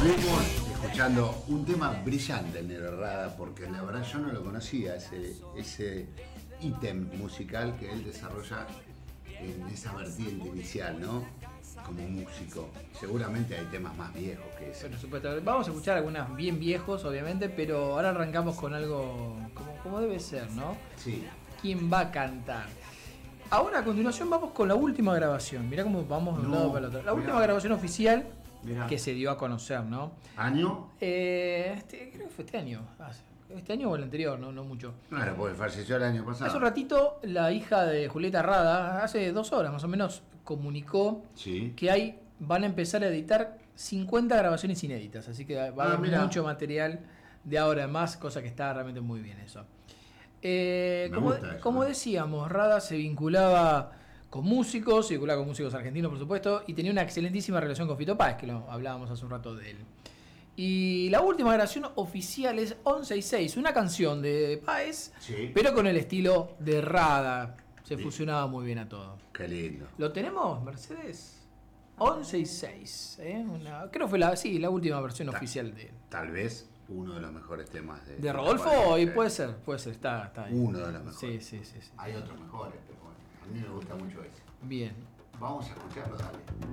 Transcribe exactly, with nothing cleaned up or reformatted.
Seguimos escuchando un tema brillante, el Negro Rada, porque la verdad yo no lo conocía, ese, ese ítem musical que él desarrolla en esa vertiente inicial, ¿no? Como músico. Seguramente hay temas más viejos que ese. Por supuesto, vamos a escuchar algunas bien viejos, obviamente, pero ahora arrancamos con algo como, como debe ser, ¿no? Sí. ¿Quién va a cantar? Ahora a continuación vamos con la última grabación. Mirá cómo vamos de un No, lado para el otro. La mirá. última grabación oficial Mirá. que se dio a conocer, ¿no? ¿Año? Eh, este, creo que fue este año. Este año o el anterior, no, no mucho. Claro, porque falleció el año pasado. Hace un ratito la hija de Julieta Rada, hace dos horas más o menos, comunicó Sí. que hay, van a empezar a editar cincuenta grabaciones inéditas. Así que va a Ah, haber mirá. mucho material de ahora en más, cosa que está realmente muy bien eso. Eh, Me como, gusta eso, como ¿eh? decíamos, Rada se vinculaba con músicos, se vinculaba con músicos argentinos, por supuesto, y tenía una excelentísima relación con Fito Páez, que lo hablábamos hace un rato de él. Y la última grabación oficial es once y seis, una canción de Páez, Sí. pero con el estilo de Rada. Se Sí. fusionaba muy bien a todo. Qué lindo. ¿Lo tenemos, Mercedes? once y seis, ¿eh? Una, creo que fue la, sí, la última versión Ta- oficial de, Tal vez uno de los mejores temas de... de Rodolfo, y Sí. puede ser, puede ser, está, está ahí. Uno de los mejores. Sí, sí, sí, sí. Hay otros mejores, pero bueno, a mí me gusta mucho ese. Bien. Vamos a escucharlo, dale.